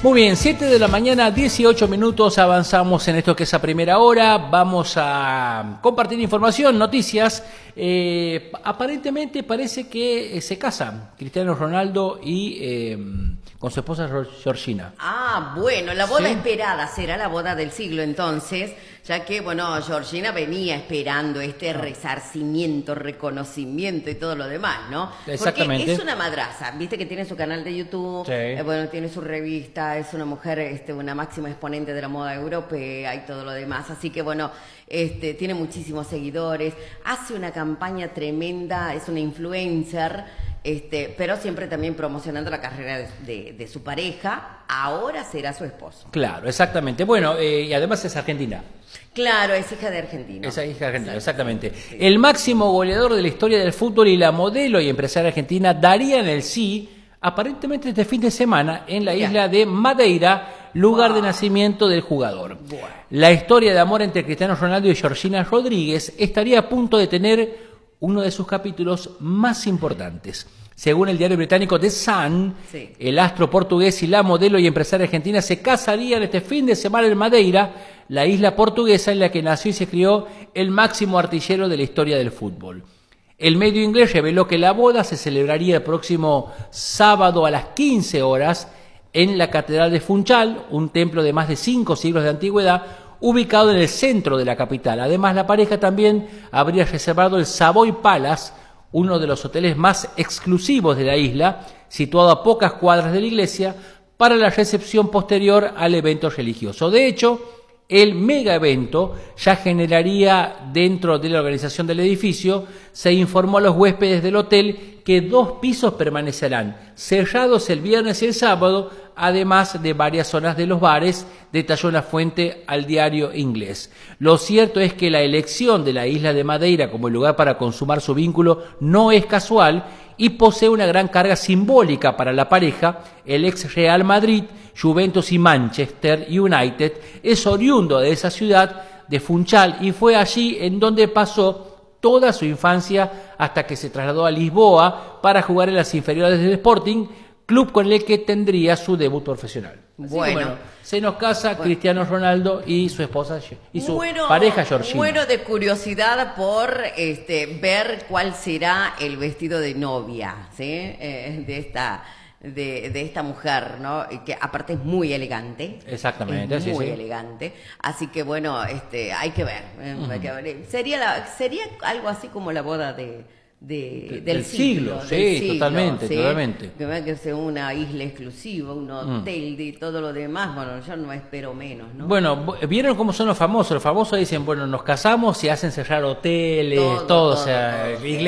Muy bien, 7 de la mañana, 18 minutos, avanzamos en esto que es a primera hora. Vamos a compartir información, noticias. Aparentemente parece que se casan Cristiano Ronaldo y con su esposa Georgina. Ah, bueno, la boda ¿Sí? esperada será la boda del siglo entonces, ya que, bueno, Georgina venía esperando este resarcimiento, reconocimiento y todo lo demás, ¿no? Exactamente. Porque es una madraza, viste que tiene su canal de YouTube, Sí. bueno, tiene su revista, es una mujer, una máxima exponente de la moda europea y todo lo demás, así que, bueno, tiene muchísimos seguidores, hace una campaña tremenda, es una influencer. Pero siempre también promocionando la carrera de su pareja, ahora será su esposo. Claro, exactamente. Bueno, y además es argentina. Claro, es hija de argentino. Esa hija argentina, Sí, exactamente. sí. El máximo goleador de la historia del fútbol y la modelo y empresaria argentina darían el sí, aparentemente este fin de semana, en la Mirá. isla de Madeira, lugar de nacimiento del jugador. Bueno. La historia de amor entre Cristiano Ronaldo y Georgina Rodríguez estaría a punto de tener uno de sus capítulos más importantes. Según el diario británico The Sun, Sí. el astro portugués y la modelo y empresaria argentina se casarían este fin de semana en Madeira, la isla portuguesa en la que nació y se crió el máximo artillero de la historia del fútbol. El medio inglés reveló que la boda se celebraría el próximo sábado a las 15 horas en la Catedral de Funchal, un templo de más de 5 siglos de antigüedad, ubicado en el centro de la capital. Además, la pareja también habría reservado el Savoy Palace, uno de los hoteles más exclusivos de la isla, situado a pocas cuadras de la iglesia, para la recepción posterior al evento religioso. De hecho, el mega evento ya generaría dentro de la organización del edificio. Se informó a los huéspedes del hotel que 2 pisos permanecerán cerrados el viernes y el sábado, además de varias zonas de los bares, detalló la fuente al diario inglés. Lo cierto es que la elección de la isla de Madeira como el lugar para consumar su vínculo no es casual y posee una gran carga simbólica para la pareja. El ex Real Madrid, Juventus y Manchester United es oriundo de esa ciudad de Funchal y fue allí en donde pasó toda su infancia hasta que se trasladó a Lisboa para jugar en las inferiores del Sporting, club con el que tendría su debut profesional. Así que, Bueno. se nos casa Cristiano Ronaldo y su esposa y su Bueno, pareja Georgina. Bueno, de curiosidad por ver cuál será el vestido de novia, ¿sí? De esta mujer, ¿no? Y que aparte es muy elegante. Exactamente, es sí, muy sí. elegante. Así que bueno, hay que ver. Hay que ver. Sería algo así como la boda del siglo. Sí, totalmente, ¿sí? totalmente. Que sea una isla exclusiva, un hotel y todo lo demás. Bueno, yo no espero menos, ¿no? Bueno, ¿vieron cómo son los famosos? Los famosos dicen, bueno, nos casamos y hacen cerrar hoteles, todo, o sea, todo.